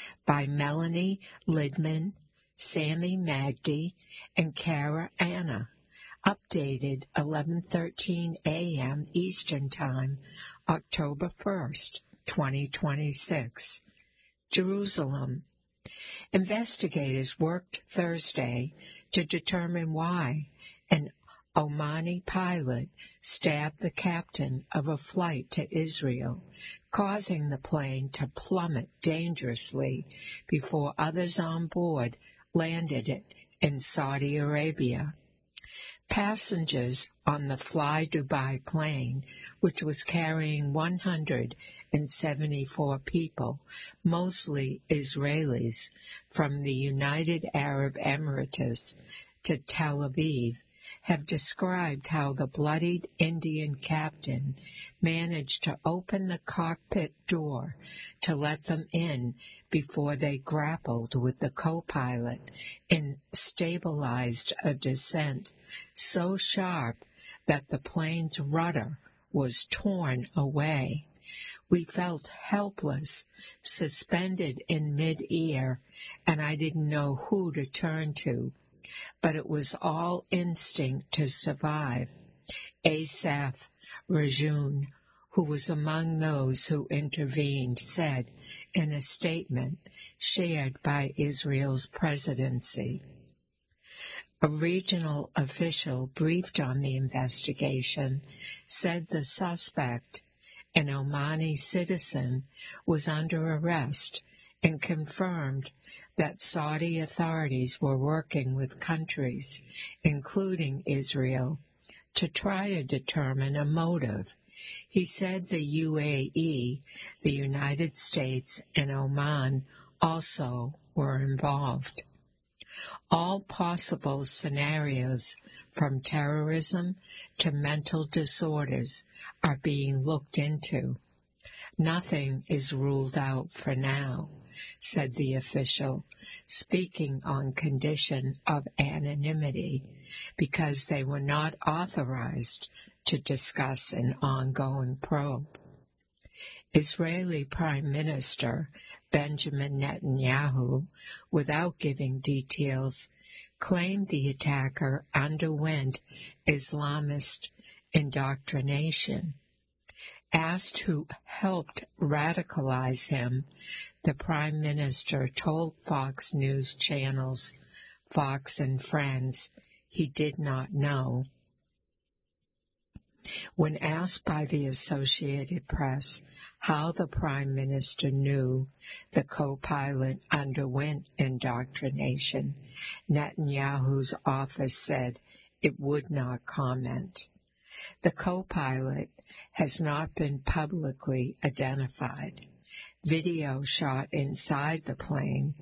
by Melanie Lidman, Sammy Magdi, and Kara Anna. Updated 11:13 a.m. Eastern Time, October 1st, 2026. Jerusalem. Investigators worked Thursday to determine why an Omani pilot stabbed the captain of a flight to Israel, causing the plane to plummet dangerously before others on board landed it in Saudi Arabia. Passengers on the Fly Dubai plane, which was carrying 174 people, mostly Israelis, from the United Arab Emirates to Tel Aviv, have described how the bloodied Indian captain managed to open the cockpit door to let them in before they grappled with the co-pilot and stabilized a descent so sharp that the plane's rudder was torn away. We felt helpless, suspended in mid-air, and I didn't know who to turn to. But it was all instinct to survive. Asaf Rajoun, who was among those who intervened, said in a statement shared by Israel's presidency. A regional official briefed on the investigation said the suspect, an Omani citizen, was under arrest and confirmed that Saudi authorities were working with countries, including Israel, to try to determine a motive. He said the UAE, the United States, and Oman also were involved. All possible scenarios, from terrorism to mental disorders, are being looked into. Nothing is ruled out for now, said the official, speaking on condition of anonymity because they were not authorized to discuss an ongoing probe. Israeli Prime Minister Benjamin Netanyahu, without giving details, claimed the attacker underwent Islamist indoctrination. Asked who helped radicalize him, the Prime Minister told Fox News channels, Fox and Friends, he did not know. When asked by the Associated Press how the Prime Minister knew the co-pilot underwent indoctrination, Netanyahu's office said it would not comment. The co-pilot has not been publicly identified. Video shot inside the plane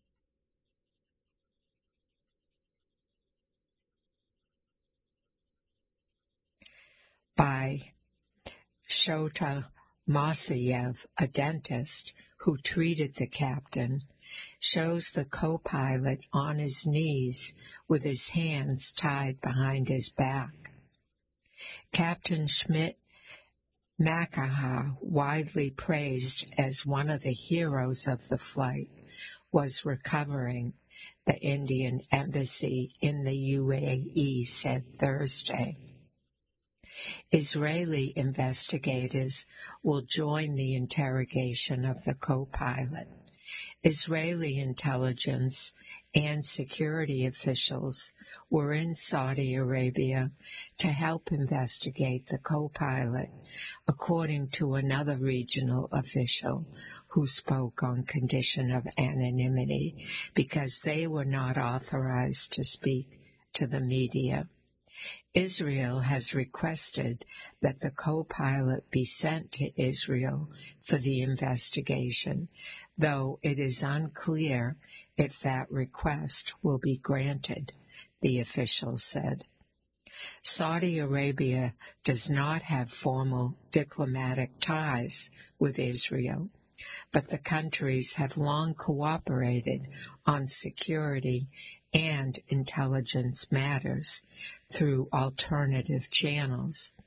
by Shota Masayev, a dentist who treated the captain, shows the co-pilot on his knees with his hands tied behind his back. Captain Schmidt Makaha, widely praised as one of the heroes of the flight, was recovering, the Indian embassy in the UAE said Thursday. Israeli investigators will join the interrogation of the co-pilot. Israeli intelligence and security officials were in Saudi Arabia to help investigate the co-pilot, according to another regional official who spoke on condition of anonymity because they were not authorized to speak to the media. Israel has requested that the co-pilot be sent to Israel for the investigation, though it is unclear if that request will be granted, the official said. Saudi Arabia does not have formal diplomatic ties with Israel, but the countries have long cooperated on security and intelligence matters through alternative channels.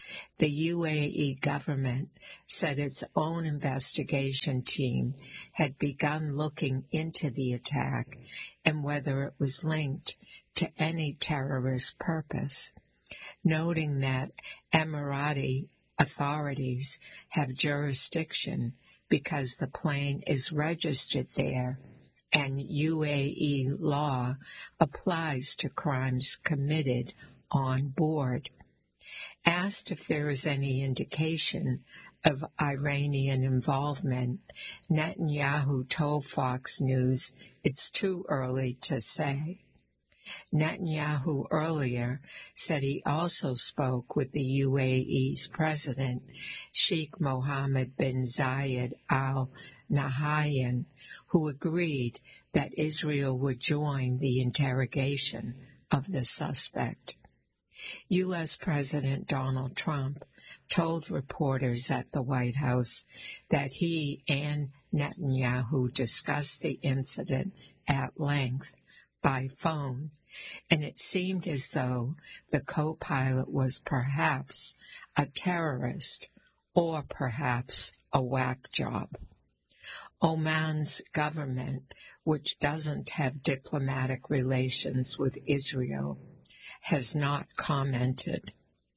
The UAE government said its own investigation team had begun looking into the attack and whether it was linked to any terrorist purpose, noting that Emirati authorities have jurisdiction because the plane is registered there and UAE law applies to crimes committed on board. Asked if there is any indication of Iranian involvement, Netanyahu told Fox News it's too early to say. Netanyahu earlier said he also spoke with the UAE's president, Sheikh Mohammed bin Zayed Al Nahyan, who agreed that Israel would join the interrogation of the suspect. U.S. President Donald Trump told reporters at the White House that he and Netanyahu discussed the incident at length by phone, and it seemed as though the co-pilot was perhaps a terrorist or perhaps a whack job. Oman's government, which doesn't have diplomatic relations with Israel, has not commented.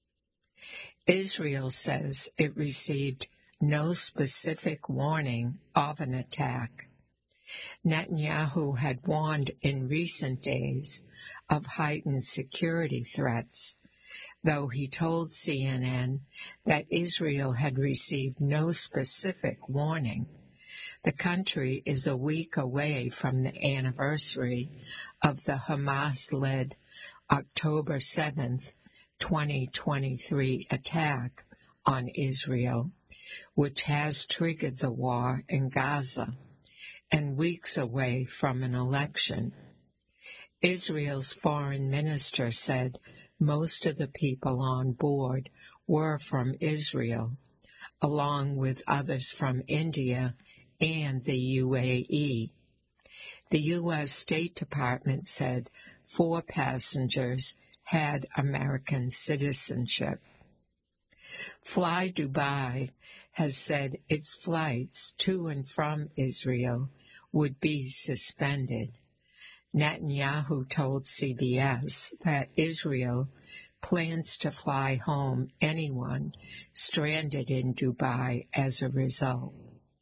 Israel says it received no specific warning of an attack. Netanyahu had warned in recent days of heightened security threats, though he told CNN that Israel had received no specific warning. The country is a week away from the anniversary of the Hamas-led October 7th, 2023 attack on Israel, which has triggered the war in Gaza, and weeks away from an election. Israel's foreign minister said most of the people on board were from Israel, along with others from India and the UAE. The U.S. State Department said 4 passengers had American citizenship. Fly Dubai has said its flights to and from Israel would be suspended. Netanyahu told CBS that Israel plans to fly home anyone stranded in Dubai as a result.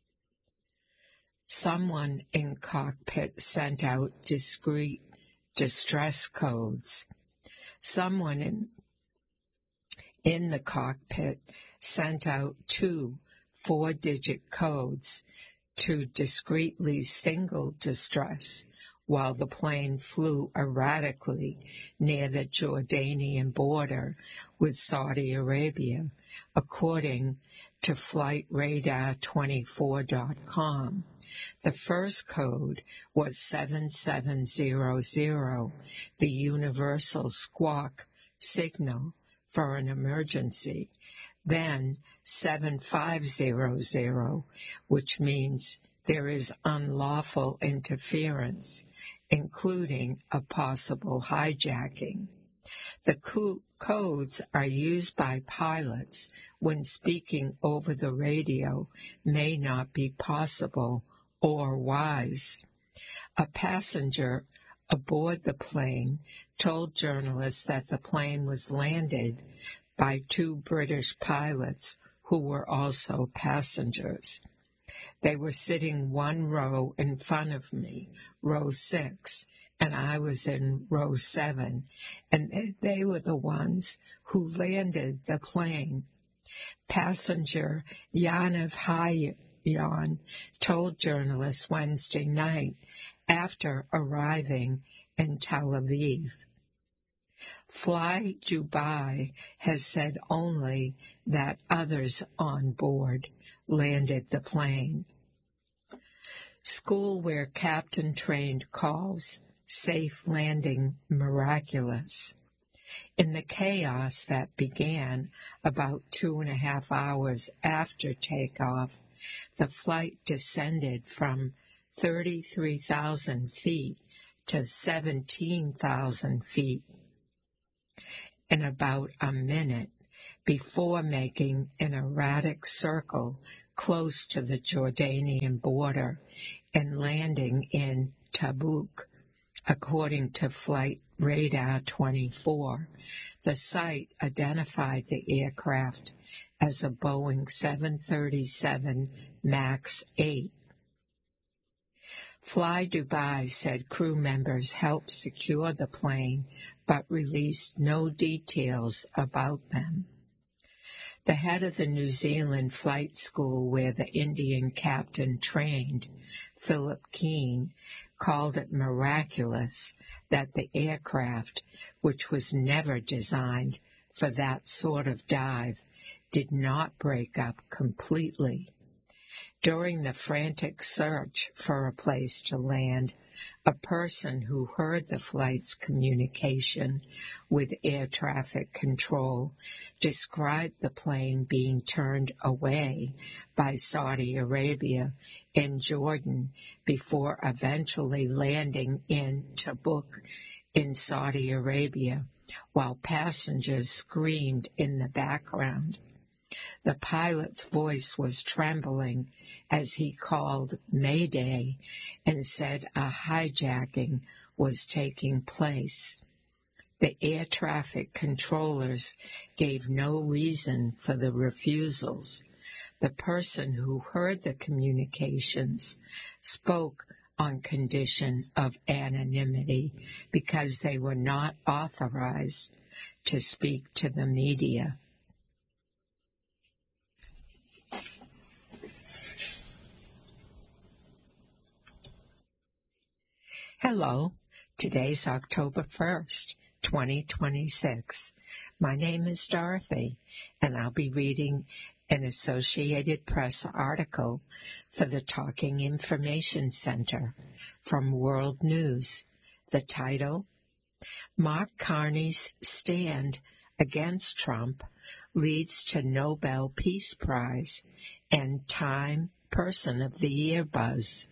Someone in cockpit sent out discreet distress codes. Someone in the cockpit sent out 2 4-digit codes to discreetly signal distress while the plane flew erratically near the Jordanian border with Saudi Arabia, according to FlightRadar24.com. The first code was 7700, the universal squawk signal for an emergency, then 7500, which means there is unlawful interference, including a possible hijacking. The codes are used by pilots when speaking over the radio may not be possible or wise. A passenger aboard the plane told journalists that the plane was landed by 2 British pilots who were also passengers. They were sitting 1 row in front of me, row 6, and I was in row 7, and they were the ones who landed the plane. Passenger Yaniv Hayan told journalists Wednesday night after arriving in Tel Aviv. Fly Dubai has said only that others on board landed the plane. School where captain trained calls safe landing miraculous. In the chaos that began about 2.5 hours after takeoff, the flight descended from 33,000 feet to 17,000 feet. In about a minute, before making an erratic circle close to the Jordanian border and landing in Tabuk. According to Flight Radar 24, the site identified the aircraft as a Boeing 737 MAX 8. Fly Dubai said crew members helped secure the plane but released no details about them. The head of the New Zealand flight school where the Indian captain trained, Philip Keane, called it miraculous that the aircraft, which was never designed for that sort of dive, did not break up completely. During the frantic search for a place to land, a person who heard the flight's communication with air traffic control described the plane being turned away by Saudi Arabia and Jordan before eventually landing in Tabuk in Saudi Arabia, while passengers screamed in the background. The pilot's voice was trembling as he called Mayday and said a hijacking was taking place. The air traffic controllers gave no reason for the refusals. The person who heard the communications spoke on condition of anonymity because they were not authorized to speak to the media. Hello, today's October 1st, 2026. My name is Dorothy, and I'll be reading an Associated Press article for the Talking Information Center from World News. The title, Mark Carney's Stand Against Trump Leads to Nobel Peace Prize and Time Person of the Year Buzz.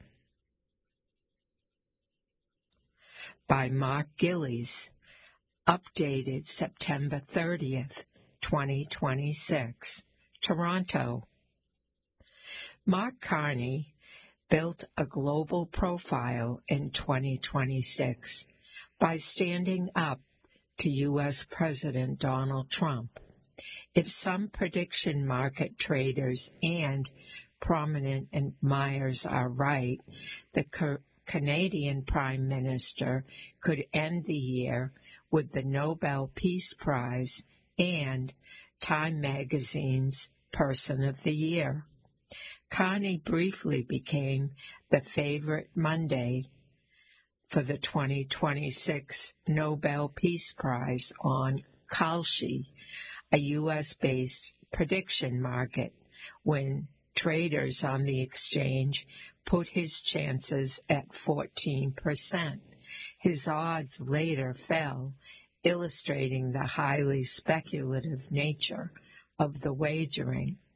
By Mark Gillies, updated September 30th, 2026, Toronto. Mark Carney built a global profile in 2026 by standing up to U.S. President Donald Trump. If some prediction market traders and prominent admirers are right, the Canadian Prime Minister could end the year with the Nobel Peace Prize and Time Magazine's Person of the Year. Carney briefly became the favorite Monday for the 2026 Nobel Peace Prize on Kalshi, a U.S.-based prediction market, when traders on the exchange put his chances at 14%. His odds later fell, illustrating the highly speculative nature of the wagering.